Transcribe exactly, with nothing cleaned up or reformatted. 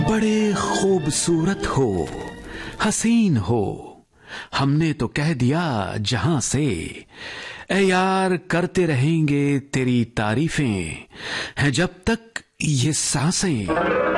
बड़े खूबसूरत हो, हसीन हो, हमने तो कह दिया जहां से, ए यार करते रहेंगे तेरी तारीफें, हैं जब तक ये सांसें।